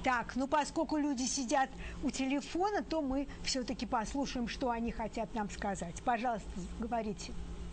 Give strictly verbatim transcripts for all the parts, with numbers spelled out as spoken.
Так, ну поскольку люди сидят у телефона, то мы все-таки послушаем, что они хотят нам сказать. Пожалуйста, говорите.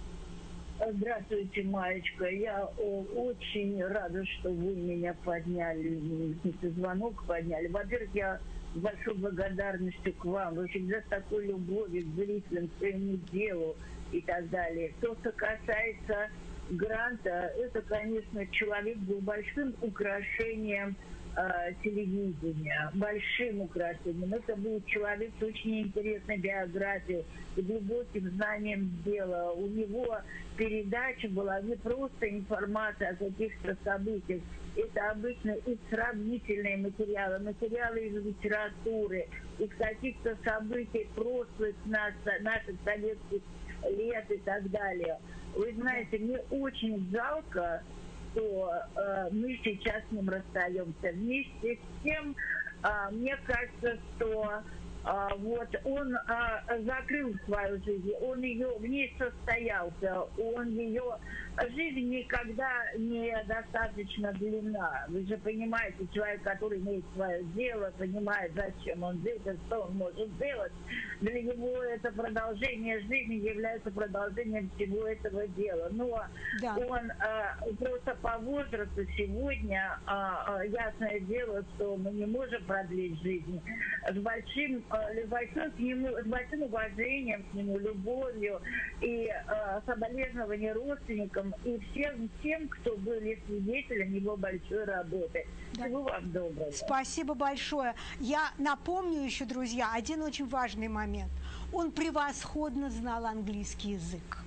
Здравствуйте, Маечка. Я о, очень рада, что вы меня подняли, звонок подняли. Во-первых, я с большой благодарностью к вам. Вы всегда с такой любовью к зрителям, к своему делу и так далее. То, что касается Гранта, это, конечно, человек был большим украшением э, телевидения, большим украшением. Это был человек с очень интересной биографией и глубоким знанием дела. У него передача была не просто информация о каких-то событиях, это обычно и сравнительные материалы, материалы из литературы, из каких-то событий прошлых нас, наших советских лет и так далее. Вы знаете, мне очень жалко, что э, мы сейчас с ним расстаемся. Вместе с тем, э, мне кажется, что э, вот он э, закрыл свою жизнь, он ее в ней состоялся, он ее жизнь никогда не достаточно длинна. Вы же понимаете, человек, который имеет свое дело, понимает, зачем он здесь, что он может сделать. Для него это продолжение жизни является продолжением всего этого дела. Но да. он э, просто по возрасту сегодня, э, э, ясное дело, что мы не можем продлить жизнь. С большим, э, с большим, к нему, с большим уважением к нему, любовью и э, соболезнованием родственникам и всем тем, кто были свидетелями его большой работы. Да. Всего вам доброго. Спасибо большое. Я напомню еще, друзья, один очень важный момент. Он превосходно знал английский язык.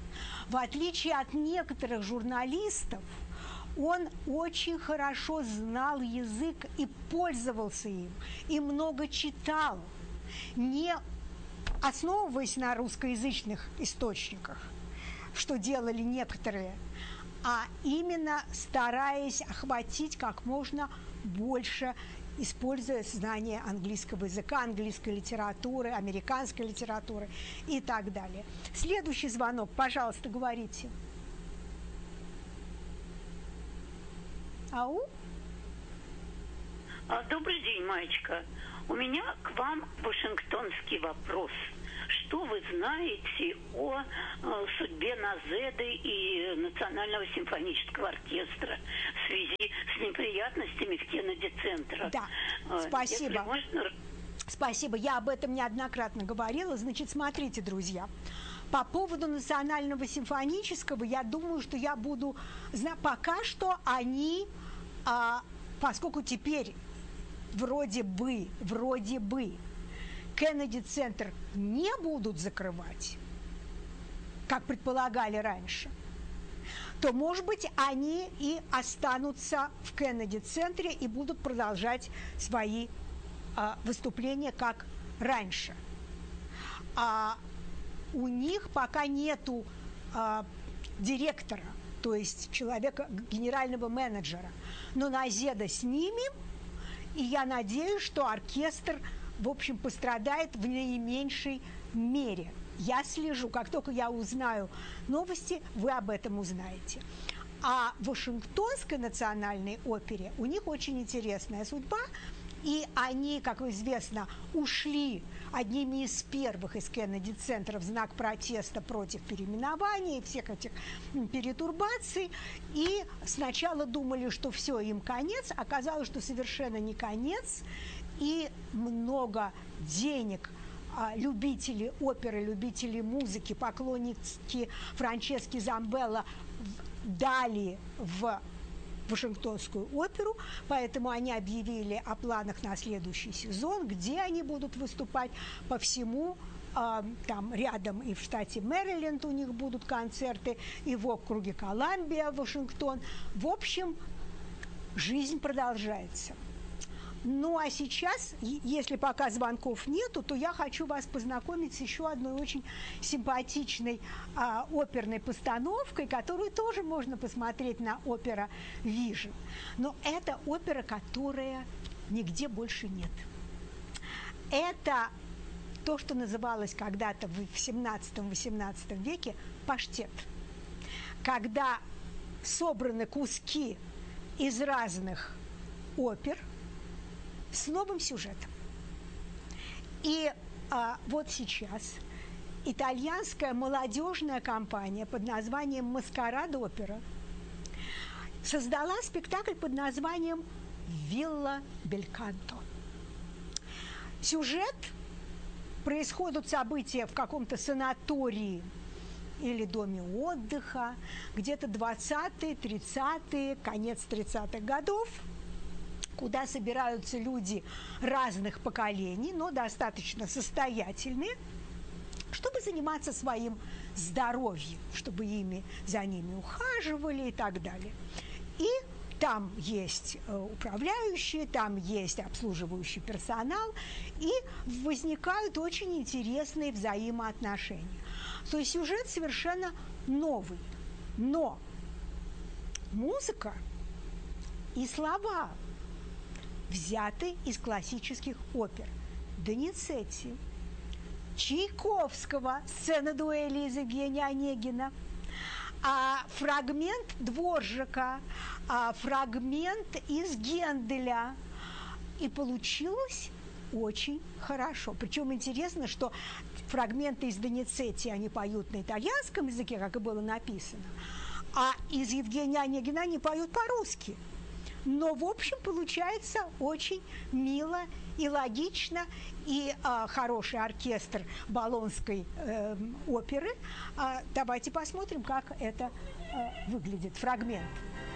В отличие от некоторых журналистов, он очень хорошо знал язык и пользовался им, и много читал, не основываясь на русскоязычных источниках, что делали некоторые, а именно стараясь охватить как можно больше, используя знания английского языка, английской литературы, американской литературы и так далее. Следующий звонок, пожалуйста, говорите. Ау? Добрый день, Маечка. У меня к вам вашингтонский вопрос. Что вы знаете о э, судьбе Назеды и Национального симфонического оркестра в связи с неприятностями в Кеннеди-центре? Да, э, спасибо. Можно... Спасибо, я об этом неоднократно говорила. Значит, смотрите, друзья, по поводу Национального симфонического, я думаю, что я буду... Пока что они, а, поскольку теперь вроде бы, вроде бы, Кеннеди-центр не будут закрывать, как предполагали раньше, то, может быть, они и останутся в Кеннеди-центре и будут продолжать свои а, выступления, как раньше. А у них пока нету а, директора, то есть человека, генерального менеджера, но Назеда с ними, и я надеюсь, что оркестр, в общем, пострадает в наименьшей мере. Я слежу. Как только я узнаю новости, вы об этом узнаете. А в Вашингтонской национальной опере у них очень интересная судьба. И они, как известно, ушли одними из первых из Кеннеди-центра в знак протеста против переименования и всех этих перетурбаций. И сначала думали, что все, им конец. Оказалось, что совершенно не конец. И много денег любители оперы, любители музыки, поклонники Франчески Замбелла дали в Вашингтонскую оперу, поэтому они объявили о планах на следующий сезон, где они будут выступать по всему, э, там рядом и в штате Мэриленд у них будут концерты, и в округе Колумбия, Вашингтон. В общем, жизнь продолжается. Ну, а сейчас, если пока звонков нету, то я хочу вас познакомить с еще одной очень симпатичной а, оперной постановкой, которую тоже можно посмотреть на Opera Vision. Но это опера, которая нигде больше нет. Это то, что называлось когда-то в семнадцатом-восемнадцатом веке паштет. Когда собраны куски из разных опер, с новым сюжетом. И а, вот сейчас итальянская молодежная компания под названием «Маскарад опера» создала спектакль под названием «Вилла Бельканто». Сюжет: происходят события в каком-то санатории или доме отдыха, где-то двадцатые, тридцатые, конец тридцатых годов, куда собираются люди разных поколений, но достаточно состоятельные, чтобы заниматься своим здоровьем, чтобы ими, за ними ухаживали и так далее. И там есть управляющие, там есть обслуживающий персонал, и возникают очень интересные взаимоотношения. То есть сюжет совершенно новый, но музыка и слова взяты из классических опер Доницетти, Чайковского, сцена дуэли из Евгения Онегина, а фрагмент Дворжака, а фрагмент из Генделя. И получилось очень хорошо. Причем интересно, что фрагменты из Доницетти они поют на итальянском языке, как и было написано, а из Евгения Онегина они поют по-русски. Но, в общем, получается очень мило и логично, и э, хороший оркестр Болонской э, оперы. Э, давайте посмотрим, как это э, выглядит, фрагмент.